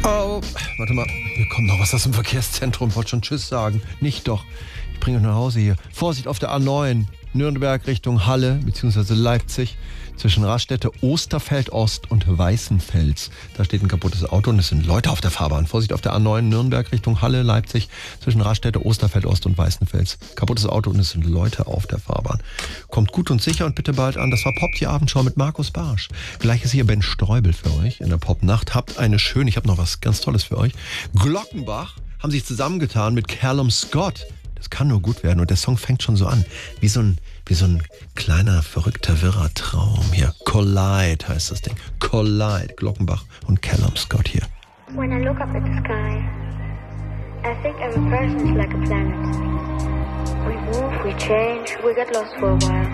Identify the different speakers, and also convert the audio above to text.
Speaker 1: Oh, warte mal. Hier kommt noch was aus dem Verkehrszentrum. Wollte schon Tschüss sagen. Nicht doch. Ich bringe euch nach Hause hier. Vorsicht auf der A9. Nürnberg Richtung Halle bzw. Leipzig. Zwischen Raststätte Osterfeld-Ost und Weißenfels. Da steht ein kaputtes Auto und es sind Leute auf der Fahrbahn. Vorsicht auf der A9. Nürnberg Richtung Halle, Leipzig. Zwischen Raststätte Osterfeld-Ost und Weißenfels. Kaputtes Auto und es sind Leute auf der Fahrbahn. Kommt gut und sicher und bitte bald an. Das war Pop, die Abendschau mit Markus Barsch. Gleich ist hier Ben Streubel für euch in der Popnacht. Habt eine schöne, ich habe noch was ganz Tolles für euch. Glockenbach haben sich zusammengetan mit Callum Scott. Das kann nur gut werden und der Song fängt schon so an. Wie so ein kleiner, verrückter, wirrer Traum hier. Collide heißt das Ding. Collide, Glockenbach und Callum Scott hier.
Speaker 2: When I look up at the sky, I think every person is like a planet. We move, we change, we get lost for a while.